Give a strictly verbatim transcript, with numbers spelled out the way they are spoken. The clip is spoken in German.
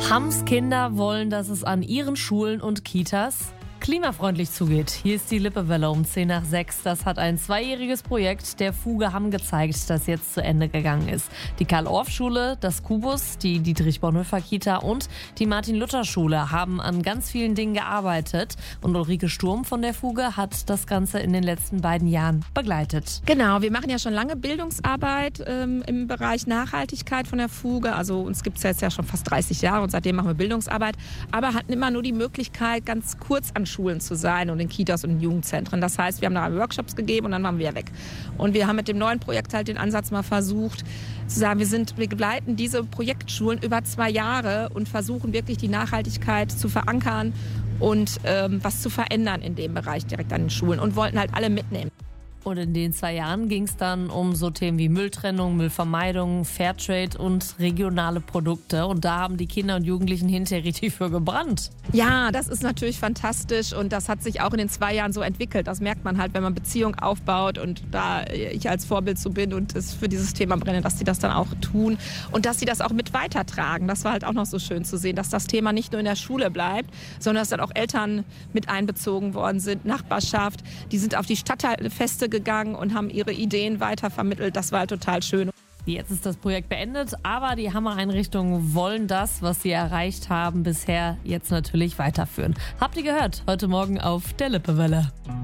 Hams Kinder wollen, dass es an ihren Schulen und Kitas klimafreundlich zugeht. Hier ist die Lippewelle um zehn nach sechs. Das hat ein zweijähriges Projekt der Fuge Hamm gezeigt, das jetzt zu Ende gegangen ist. Die Karl-Orff-Schule, das Kubus, die Dietrich-Bonhoeffer-Kita und die Martin-Luther-Schule haben an ganz vielen Dingen gearbeitet. Und Ulrike Sturm von der Fuge hat das Ganze in den letzten beiden Jahren begleitet. Genau, wir machen ja schon lange Bildungsarbeit ähm, im Bereich Nachhaltigkeit von der Fuge. Also uns gibt es jetzt ja schon fast dreißig Jahre und seitdem machen wir Bildungsarbeit. Aber hatten immer nur die Möglichkeit, ganz kurz an Schulen zu sein und in Kitas und in Jugendzentren. Das heißt, wir haben da Workshops gegeben und dann waren wir weg. Und wir haben mit dem neuen Projekt halt den Ansatz mal versucht, zu sagen, wir sind, wir begleiten diese Projektschulen über zwei Jahre und versuchen wirklich die Nachhaltigkeit zu verankern und ähm, was zu verändern in dem Bereich direkt an den Schulen und wollten halt alle mitnehmen. Und in den zwei Jahren ging es dann um so Themen wie Mülltrennung, Müllvermeidung, Fairtrade und regionale Produkte. Und da haben die Kinder und Jugendlichen hinterher richtig für gebrannt. Ja, das ist natürlich fantastisch und das hat sich auch in den zwei Jahren so entwickelt. Das merkt man halt, wenn man Beziehung aufbaut und da ich als Vorbild so bin und es für dieses Thema brenne, dass sie das dann auch tun und dass sie das auch mit weitertragen. Das war halt auch noch so schön zu sehen, dass das Thema nicht nur in der Schule bleibt, sondern dass dann auch Eltern mit einbezogen worden sind, Nachbarschaft. Die sind auf die Stadtteilfeste gegangen und haben ihre Ideen weitervermittelt. Das war halt total schön. Jetzt ist das Projekt beendet, aber die Hammer-Einrichtungen wollen das, was sie erreicht haben bisher, jetzt natürlich weiterführen. Habt ihr gehört? Heute Morgen auf der Lippewelle.